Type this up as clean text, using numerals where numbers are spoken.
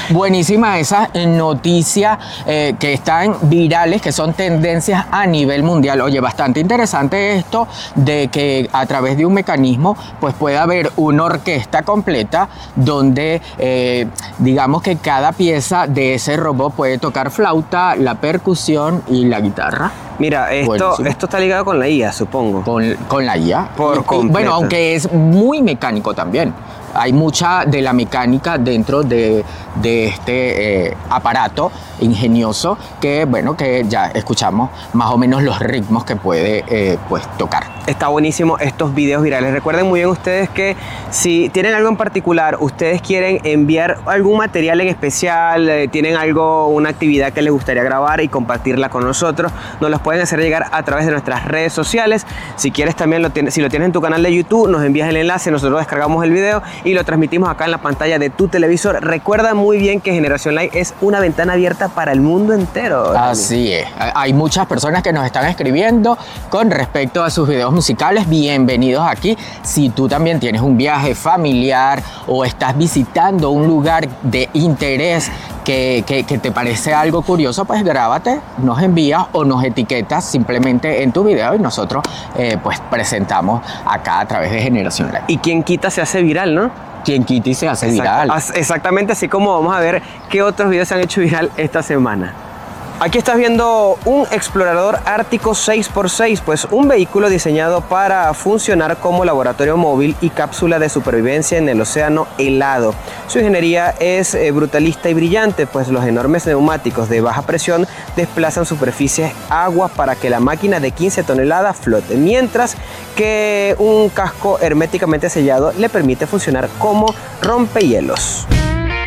buenísima esa noticia que están virales, que son tendencias a nivel mundial. Oye, bastante interesante esto de que a través de un mecanismo pues pueda haber una orquesta completa donde digamos que cada pieza de ese robot puede tocar flauta, la percusión y la guitarra. Mira, esto está ligado con la IA, supongo. Con la IA. Por completo. Bueno, aunque es muy mecánico también. Hay mucha de la mecánica dentro de este aparato ingenioso que, bueno, que ya escuchamos más o menos los ritmos que puede pues tocar. Está buenísimo estos videos virales. Recuerden muy bien ustedes que si tienen algo en particular, ustedes quieren enviar algún material en especial, tienen algo, una actividad que les gustaría grabar y compartirla con nosotros, nos las pueden hacer llegar a través de nuestras redes sociales. Si quieres también, si lo tienes en tu canal de YouTube, nos envías el enlace, nosotros descargamos el video y lo transmitimos acá en la pantalla de tu televisor. Recuerda muy bien que Generación Live es una ventana abierta para el mundo entero. Así es. Hay muchas personas que nos están escribiendo con respecto a sus videos musicales. Bienvenidos aquí. Si tú también tienes un viaje familiar o estás visitando un lugar de interés que te parece algo curioso, pues grábate, nos envías o nos etiquetas simplemente en tu video y nosotros pues presentamos acá a través de Generación Live. Y quien quita se hace viral, ¿no? Quien quita y se hace viral. Exactamente, así como vamos a ver qué otros videos se han hecho viral esta semana. Aquí estás viendo un explorador ártico 6x6, pues un vehículo diseñado para funcionar como laboratorio móvil y cápsula de supervivencia en el océano helado. Su ingeniería es brutalista y brillante, pues los enormes neumáticos de baja presión desplazan superficies agua para que la máquina de 15 toneladas flote, mientras que un casco herméticamente sellado le permite funcionar como rompehielos.